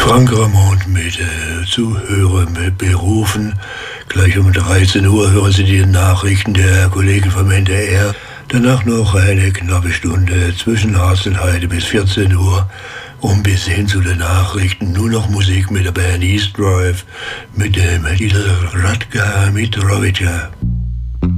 Frank Ramond mit Zuhörer berufen. Gleich um 13 Uhr hören Sie die Nachrichten der Kollegen vom NDR. Danach noch eine knappe Stunde zwischen Haselheide bis 14 Uhr. Und bis hin zu den Nachrichten nur noch Musik mit der Band East Drive mit dem Titel Radka Mitrovica.